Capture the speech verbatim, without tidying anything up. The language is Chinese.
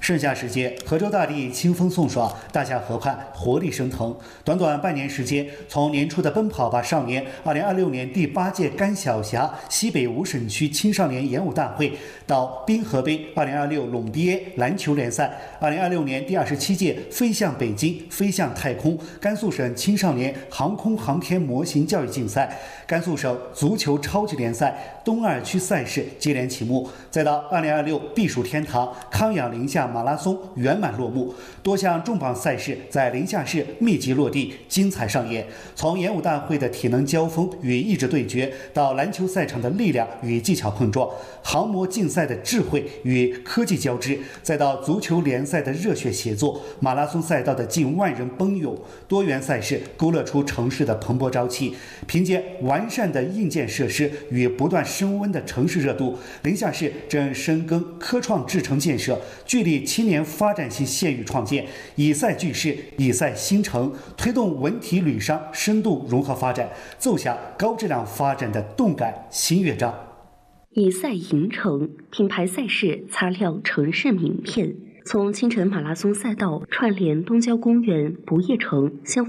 盛夏时节，河州大地清风送爽，大夏河畔活力升腾。短短半年时间，从年初的奔跑吧少年二零二六年第八届甘晓霞西北五省区青少年演武大会，到滨河杯二零二六陇 B A 篮球联赛，二零二六年第二十七届飞向北京、飞向太空甘肃省青少年航空航天模型教育竞赛，甘肃省足球超级联赛东二区赛事接连启幕，再到二零二六避暑天堂康养宁夏马拉松圆满落幕，多项重磅赛事在宁夏市密集落地，精彩上演。从演武大会的体能交锋与意志对决，到篮球赛场的力量与技巧碰撞，航模竞赛的智慧与科技交织，再到足球联赛的热血协作，马拉松赛道的近万人奔涌，多元赛事勾勒出城市的蓬勃朝气。凭借完善的硬件设施与不断升温的城市热度，宁夏市正深耕科创制城建设，聚力青年发展性县域创建，以赛聚市，以赛新城，推动文体旅商深度融合发展，奏响高质量发展的动感新乐章。 以赛赢城，品牌赛事擦亮城市名片。从青城马拉松赛道串联东郊公园、不夜城、香